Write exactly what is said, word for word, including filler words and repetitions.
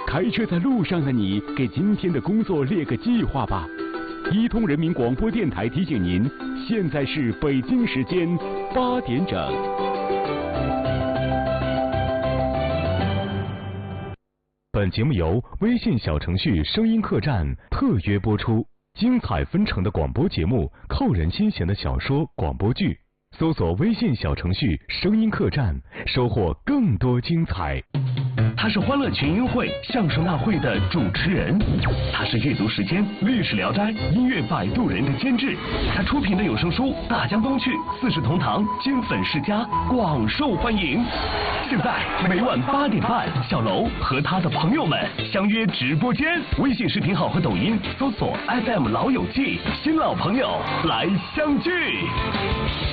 开车在路上的你，给今天的工作列个计划吧。一通人民广播电台提醒您，现在是北京时间八点整。本节目由微信小程序声音客栈特约播出，精彩纷呈的广播节目，扣人心弦的小说、广播剧，搜索微信小程序声音客栈，收获更多精彩。 他是欢乐群英会相声大会的主持人，他是阅读时间历史聊斋音乐摆渡人的监制，他出品的有声书《大江东去》四世同堂金粉世家广受欢迎。现在每晚八点半，小楼和他的朋友们相约直播间，微信视频号和抖音搜索 F M 老友记，新老朋友来相聚。